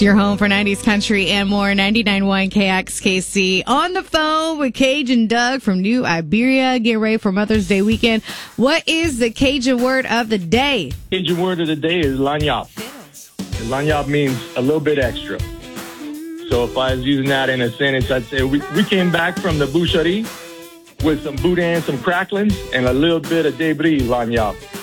your home for 90s country and more. 99.1 KXKC. On the phone with Cajun Doug from New Iberia. Get ready for Mother's Day weekend. What is the Cajun word of the day? Cajun word of the day is lanyap. And lanyap means a little bit extra. So if I was using that in a sentence, I'd say we came back from the boucherie with some boudin, some cracklings, and a little bit of debris lanyap.